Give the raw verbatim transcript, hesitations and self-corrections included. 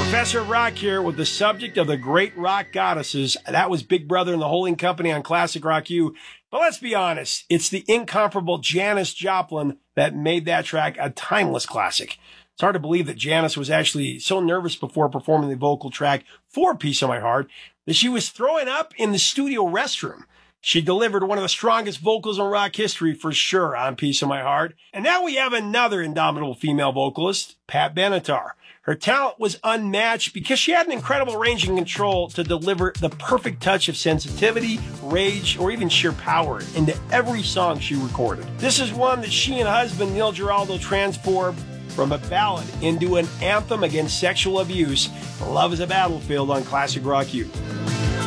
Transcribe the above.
Professor Rock here with the subject of the great rock goddesses. That was Big Brother and the Holding Company on Classic Rock U. But let's be honest, it's the incomparable Janis Joplin that made that track a timeless classic. It's hard to believe that Janis was actually so nervous before performing the vocal track for Piece of My Heart that she was throwing up in the studio restroom. She delivered one of the strongest vocals in rock history for sure on Piece of My Heart. And now we have another indomitable female vocalist, Pat Benatar. Her talent was unmatched because she had an incredible range and control to deliver the perfect touch of sensitivity, rage, or even sheer power into every song she recorded. This is one that she and husband Neil Giraldo transformed from a ballad into an anthem against sexual abuse. Love is a Battlefield on Classic Rock U.